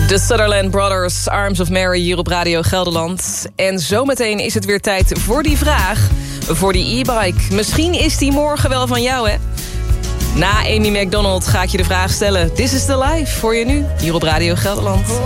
De Sutherland Brothers, Arms of Mary hier op Radio Gelderland. En zometeen is het weer tijd voor die vraag. Voor die e-bike. Misschien is die morgen wel van jou, hè? Na Amy McDonald ga ik je de vraag stellen. This is the life voor je nu, hier op Radio Gelderland.